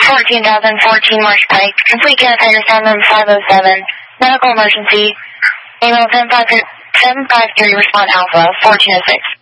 14,014 Marsh Pike. Complete Firefighter Sound Room 507. Medical emergency. Email 753 respond Alpha 1406.